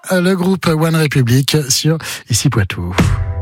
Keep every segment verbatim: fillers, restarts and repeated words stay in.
le groupe One Republic sur Ici Poitou.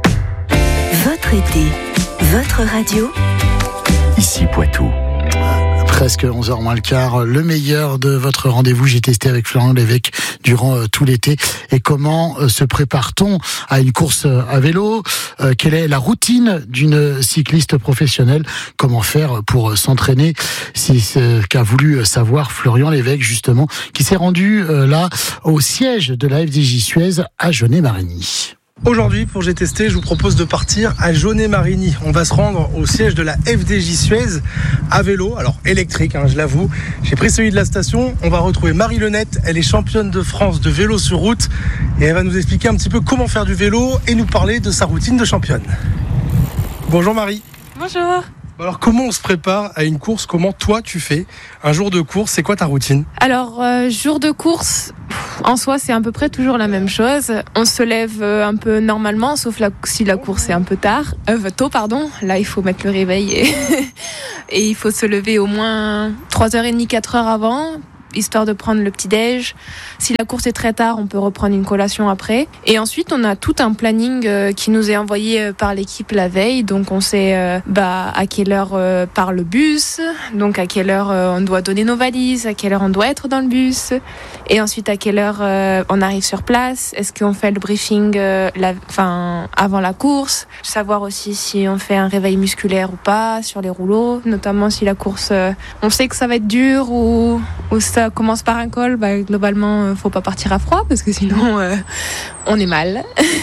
Votre été, votre radio. Ici Poitou. Presque onze heures moins le quart, le meilleur de votre rendez-vous. J'ai testé avec Florian Lévesque durant euh, tout l'été. Et comment euh, se prépare-t-on à une course euh, à vélo euh, Quelle est la routine d'une cycliste professionnelle? Comment faire pour euh, s'entraîner? C'est ce qu'a voulu savoir Florian Lévesque, justement, qui s'est rendu euh, là au siège de la F D J Suez à Jaunet-Marigny. Aujourd'hui, pour J'ai testé, je vous propose de partir à Jaunet-Marigny. On va se rendre au siège de la F D J Suez à vélo, alors électrique, hein, je l'avoue. J'ai pris celui de la station. On va retrouver Marie Lenette. Elle est championne de France de vélo sur route et elle va nous expliquer un petit peu comment faire du vélo et nous parler de sa routine de championne. Bonjour Marie. Bonjour. Alors comment on se prépare à une course? Comment toi tu fais un jour de course? C'est quoi ta routine? Alors euh, jour de course, en soi c'est à peu près toujours la même chose. On se lève un peu normalement, sauf la, si la course est un peu tard, euh, tôt pardon. Là il faut mettre le réveil et, et il faut se lever au moins trois heures trente, quatre heures avant, histoire de prendre le petit-déj. Si la course est très tard, on peut reprendre une collation après. Et ensuite, on a tout un planning euh, qui nous est envoyé euh, par l'équipe la veille. Donc, on sait euh, bah, à quelle heure euh, part le bus, donc à quelle heure euh, on doit donner nos valises, à quelle heure on doit être dans le bus, et ensuite à quelle heure euh, on arrive sur place. Est-ce qu'on fait le briefing euh, la, enfin, avant la course? Savoir aussi si on fait un réveil musculaire ou pas sur les rouleaux, notamment si la course, euh, on sait que ça va être dur ou, ou ça commence par un col, bah, globalement, euh, faut pas partir à froid parce que sinon euh, on est mal.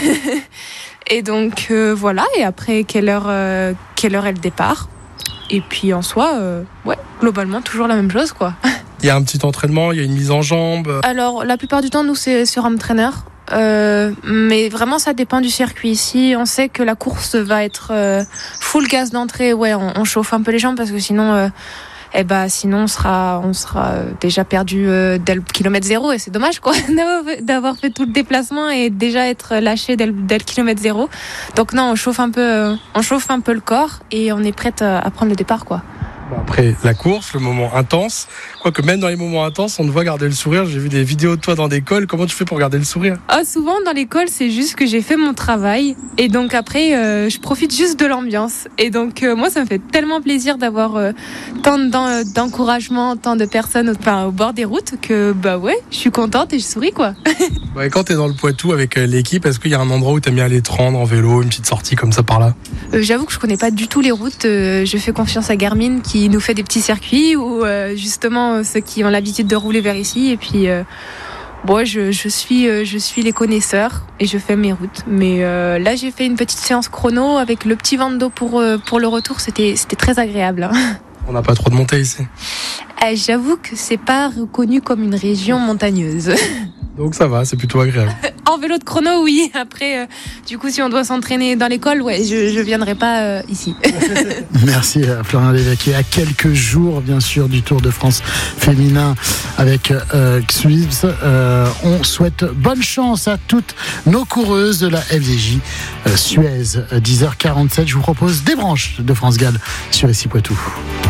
Et donc euh, voilà, et après quelle heure, euh, quelle heure est le départ? Et puis en soi, euh, ouais, globalement toujours la même chose quoi. Il y a un petit entraînement, il y a une mise en jambe. Alors la plupart du temps, nous c'est sur home trainer. Euh, mais vraiment ça dépend du circuit. Ici on sait que la course va être euh, full gaz d'entrée, ouais, on, on chauffe un peu les jambes parce que sinon euh, eh ben, sinon on sera, on sera déjà perdu euh, dès le kilomètre zéro et c'est dommage quoi d'avoir fait tout le déplacement et déjà être lâché dès le, dès le kilomètre zéro. Donc non, on chauffe un peu, euh, on chauffe un peu le corps et on est prête à, à prendre le départ quoi. Après la course, le moment intense, quoique même dans les moments intenses, on te voit garder le sourire. J'ai vu des vidéos de toi dans des cols. Comment tu fais pour garder le sourire? Ah, souvent dans les cols, c'est juste que j'ai fait mon travail et donc après, euh, je profite juste de l'ambiance. Et donc euh, moi, ça me fait tellement plaisir d'avoir euh, tant d'encouragement, tant de personnes enfin, au bord des routes que bah ouais, je suis contente et je souris quoi. Ouais, quand t'es dans le Poitou avec l'équipe, est-ce qu'il y a un endroit où t'aimes bien aller te rendre en vélo, une petite sortie comme ça par là? euh, J'avoue que je connais pas du tout les routes. Euh, je fais confiance à Garmin qui nous fait des petits circuits où euh, justement ceux qui ont l'habitude de rouler vers ici et puis euh, bon, je, je suis euh, je suis les connaisseurs et je fais mes routes. Mais euh, là j'ai fait une petite séance chrono avec le petit vent d'eau pour euh, pour le retour. C'était c'était très agréable. Hein. On n'a pas trop de montée ici. Euh, j'avoue que c'est pas reconnu comme une région montagneuse. Donc ça va, c'est plutôt agréable. En vélo de chrono, oui. Après, euh, du coup, si on doit s'entraîner dans l'école, ouais, je je viendrai pas euh, ici. Merci à Florian Lévesque. Et à quelques jours, bien sûr, du Tour de France féminin avec euh, Xwiz, euh, on souhaite bonne chance à toutes nos coureuses de la F D J euh, Suez. dix heures quarante-sept, je vous propose des branches de France Gall sur Ici Poitou.